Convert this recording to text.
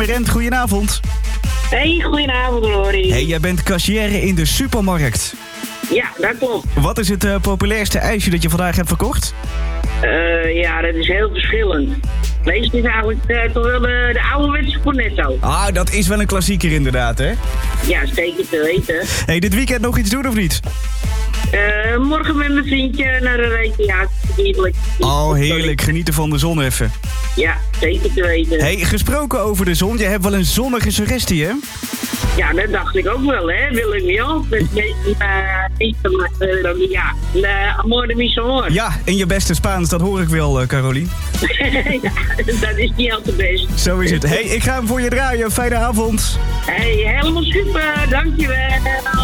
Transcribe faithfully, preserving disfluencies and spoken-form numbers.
Rent, goedenavond. Hey, goedenavond Rory. Hey, jij bent cashier in de supermarkt. Ja, dat klopt. Wat is het uh, populairste ijsje dat je vandaag hebt verkocht? Uh, ja, dat is heel verschillend. Meestal is eigenlijk uh, toch wel de, de ouderwetse Cornetto. Ah, dat is wel een klassieker inderdaad, hè? Ja, zeker te weten. Hey, dit weekend nog iets doen of niet? Uh, morgen met mijn vriendje naar een recreatie. Heerlijk. Oh, heerlijk. Genieten van de zon even. Ja, zeker te weten. Hey, gesproken over de zon, je hebt wel een zonnige suggestie, hè? Ja, dat dacht ik ook wel, hè. Willem Jan. Dat is niet te ja. Amor de Misonor. Ja, in je beste Spaans, dat hoor ik wel, uh, Carolien. Ja, dat is niet al te best. Zo is het. Hey, ik ga hem voor je draaien. Fijne avond. Hey, helemaal super. Dankjewel.